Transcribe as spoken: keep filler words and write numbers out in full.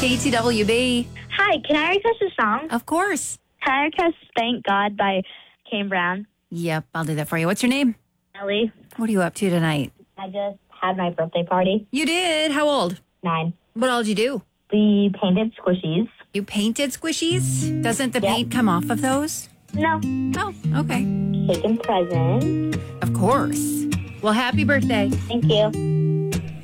K T W B. Hi, can I request a song? Of course. Can I request Thank God by Kane Brown? Yep, I'll do that for you. What's your name? Ellie. What are you up to tonight? I just had my birthday party. You did? How old? Nine. What all did you do? We painted squishies. You painted squishies? Doesn't the Yep. paint come off of those? No. Oh, okay. Taking presents. Of course. Well, happy birthday. Thank you.